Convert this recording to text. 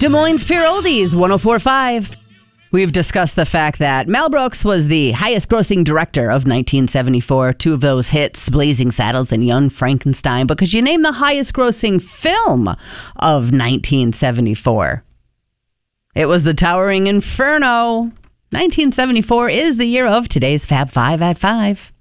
Des Moines Pure Oldies, 104.5. We've discussed the fact that Mel Brooks was the highest grossing director of 1974. Two of those hits, Blazing Saddles and Young Frankenstein. But could you name the highest grossing film of 1974? It was The Towering Inferno. 1974 is the year of today's Fab 5 at 5.